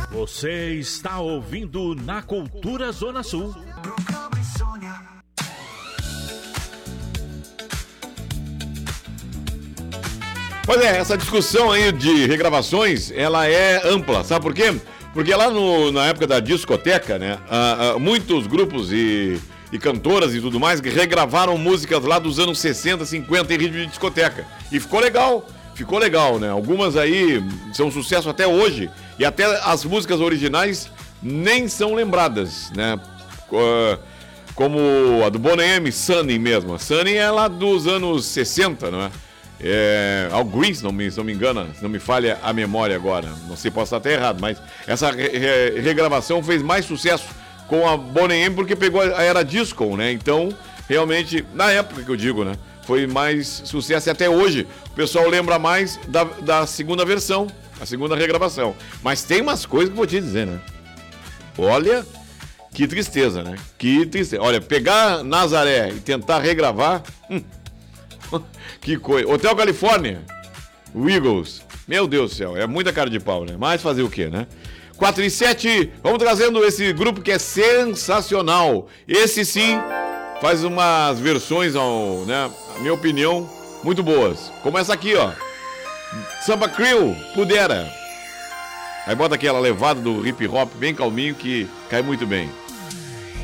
Você está ouvindo na Cultura Zona Sul. Pois é, essa discussão aí de regravações, ela é ampla, sabe por quê? Porque lá na época da discoteca, né, muitos grupos e cantoras e tudo mais regravaram músicas lá dos anos 60, 50 em ritmo de discoteca. E ficou legal, né? Algumas aí são sucesso até hoje e até as músicas originais nem são lembradas, né? Como a do Boney M, Sunny mesmo. Sunny é lá dos anos 60, não é? Al Green, se não me engano, se não me falha a memória agora. Não sei, posso estar até errado, mas essa regravação fez mais sucesso com a Boney M porque pegou a era disco, né? Então, realmente, na época que eu digo, né? Foi mais sucesso e até hoje o pessoal lembra mais da segunda versão, a segunda regravação. Mas tem umas coisas que eu vou te dizer, né? Olha, que tristeza, né? Que tristeza. Olha, pegar Nazaré e tentar regravar... Que coisa. Hotel Califórnia, o Eagles. Meu Deus do céu, é muita cara de pau, né? Mas fazer o quê, né? 4 e 7, vamos trazendo esse grupo que é sensacional. Esse sim faz umas versões, né? Na minha opinião, muito boas. Como essa aqui, ó. Samba Crew, Pudera. Aí bota aquela levada do hip hop bem calminho que cai muito bem.